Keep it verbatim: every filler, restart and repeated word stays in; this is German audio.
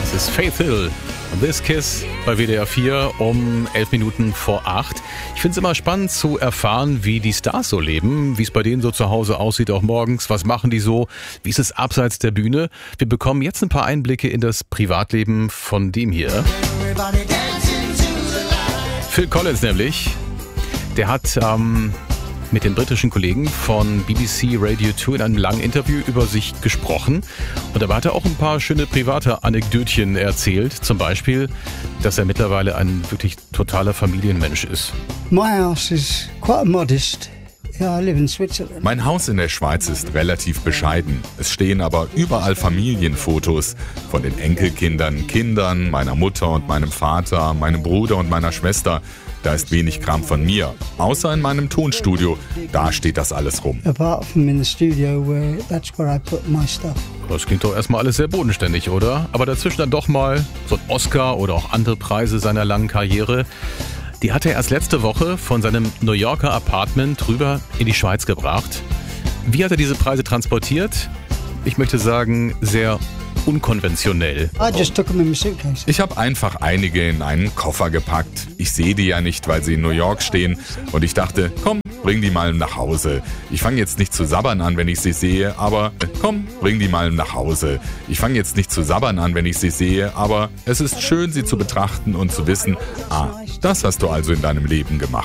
Das ist Faith Hill. This Kiss bei W D R vier um elf Minuten vor acht. Ich finde es immer spannend zu erfahren, wie die Stars so leben, wie es bei denen so zu Hause aussieht, auch morgens. Was machen die so? Wie ist es abseits der Bühne? Wir bekommen jetzt ein paar Einblicke in das Privatleben von dem hier. Phil Collins nämlich. Der hat ähm, mit den britischen Kollegen von B B C Radio zwei in einem langen Interview über sich gesprochen. Und dabei hat er auch ein paar schöne private Anekdötchen erzählt. Zum Beispiel, dass er mittlerweile ein wirklich totaler Familienmensch ist. My house is quite modest. Yeah, I live in Switzerland. Mein Haus in der Schweiz ist relativ bescheiden. Es stehen aber überall Familienfotos von den Enkelkindern, Kindern, meiner Mutter und meinem Vater, meinem Bruder und meiner Schwester. Da ist wenig Kram von mir, außer in meinem Tonstudio. Da steht das alles rum. Apart from in the studio, where that's where I put my stuff. Das klingt doch erstmal alles sehr bodenständig, oder? Aber dazwischen dann doch mal so ein Oscar oder auch andere Preise seiner langen Karriere. Die hat er erst letzte Woche von seinem New Yorker Apartment drüber in die Schweiz gebracht. Wie hat er diese Preise transportiert? Ich möchte sagen, sehr unkonventionell. I just took them in my suitcase. Ich habe einfach einige in einen Koffer gepackt. Ich sehe die ja nicht, weil sie in New York stehen. Und ich dachte, komm, bring die mal nach Hause. Ich fange jetzt nicht zu sabbern an, wenn ich sie sehe, aber komm, bring die mal nach Hause. Ich fange jetzt nicht zu sabbern an, wenn ich sie sehe, aber es ist schön, sie zu betrachten und zu wissen, ah, das hast du also in deinem Leben gemacht.